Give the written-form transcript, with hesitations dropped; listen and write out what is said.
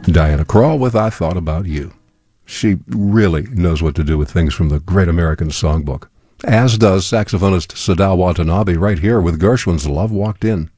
Diana Krall with I Thought About You. She really knows what to do with things from the Great American Songbook, as does saxophonist Sadao Watanabe right here with Gershwin's Love Walked In.